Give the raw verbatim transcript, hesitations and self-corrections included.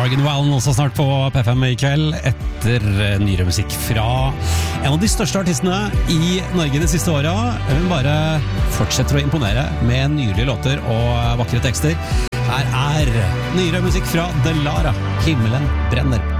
Morgan Wallen også snart på P fem i kveld, etter nyere musikk fra en av de største artistene i Norge de siste årene. Hun bare fortsetter å imponere med nydelige låter og vakre tekster. Her er nyere musikk fra Delara, Himmelen brenner.